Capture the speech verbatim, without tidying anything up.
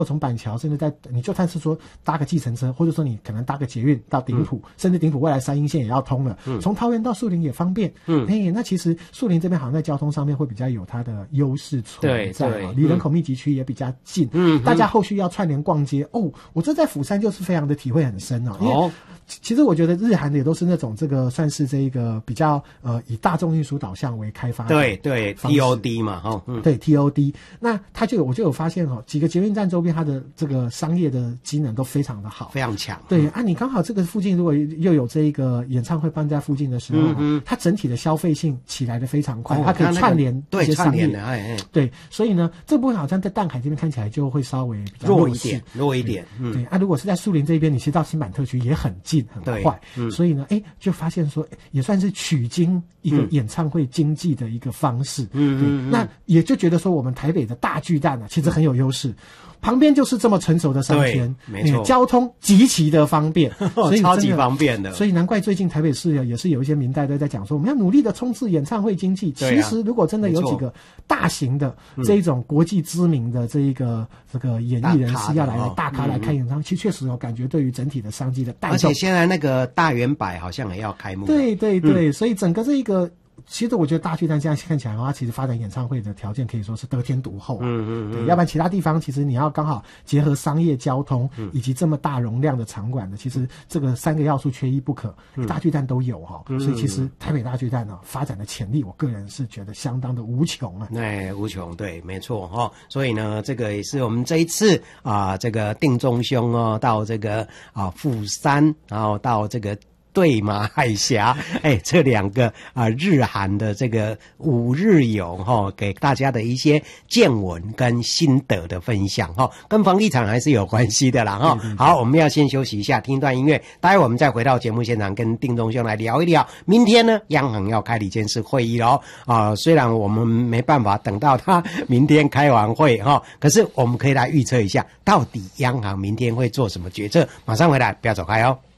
从板桥，甚至在你就算是说搭个计程车，或者说你可能搭个捷运到顶埔，嗯、甚至顶埔未来三鶯线也要通了，嗯、从桃园到树林也方便。嗯，哎、欸，那其实树林这边好像在交通上面会比较有它的优势存在啊，离人口密集区也比较近。嗯，大家后续要串联逛街哦，我这在釜山就是非常的体会很深哦，因为。哦其实我觉得日韩的也都是那种这个算是这一个比较呃以大众运输导向为开发的， 对对 T O D 嘛哈、哦嗯， 对 T O D， 那它就有我就有发现哦，几个捷运站周边它的这个商业的机能都非常的好， 非常强。 对啊，你刚好这个附近如果又有这一个演唱会办在附近的时候，嗯嗯它整体的消费性起来的非常快，哦、它可以串联一些商业， 对，哎哎对，所以呢这部分好像在淡海这边看起来就会稍微比较弱一点，弱一点。 嗯，对啊，如果是在树林这边，你其实到新版特区也很近很快。嗯、所以呢，哎，就发现说，也算是取经一个演唱会经济的一个方式。嗯嗯，那也就觉得说，我们台北的大巨蛋啊，其实很有优势。嗯旁边就是这么成熟的商圈， 没错， 交通极其的方便， 所以超级方便的。 所以难怪最近台北市也是有一些民代都在讲说，我们要努力的冲刺演唱会经济。其实如果真的有几个大型的这一种国际知名的这一个这个演艺人士要来大咖来开演唱会，其实确实有感觉对于整体的商机的带动。 而且现在那个大圆柏好像也要开幕。 对对对，嗯、所以整个这一个。其实我觉得大巨蛋这样看起来的话，其实发展演唱会的条件可以说是得天独厚、啊。嗯嗯嗯。对，要不然其他地方其实你要刚好结合商业、交通以及这么大容量的场馆的，其实这个三个要素缺一不可。嗯、大巨蛋都有哈、哦，所以其实台北大巨蛋呢、啊、发展的潜力，我个人是觉得相当的无穷啊。 哎，无穷，对，没错哈、哦。所以呢，这个也是我们这一次啊，这个定中兄哦，到这个啊釜山，然后到这个。对马海峡，哎，这两个啊日韩的这个五日游哈、哦，给大家的一些见闻跟心得的分享哈、哦，跟房地产还是有关系的啦哈、哦。好，我们要先休息一下，听一段音乐，待会我们再回到节目现场，跟定中兄来聊一聊。明天呢，央行要开理监事会议喽啊，虽然我们没办法等到他明天开完会哈、哦，可是我们可以来预测一下，到底央行明天会做什么决策。马上回来，不要走开哦。